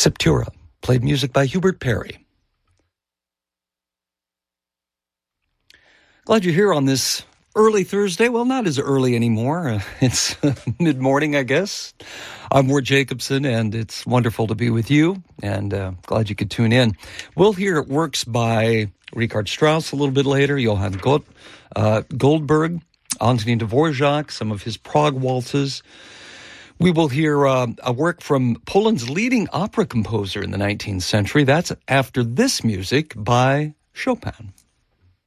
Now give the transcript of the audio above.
Septura played music by Hubert Parry. Glad you're here on this early Thursday. Well, not as early anymore. It's mid-morning, I guess. I'm Ward Jacobson, and it's wonderful to be with you, and glad you could tune in. We'll hear works by Richard Strauss a little bit later, Johann Goldberg, Antonin Dvorak, some of his Prague waltzes. We will hear a work from Poland's leading opera composer in the 19th century. That's after this music by Chopin.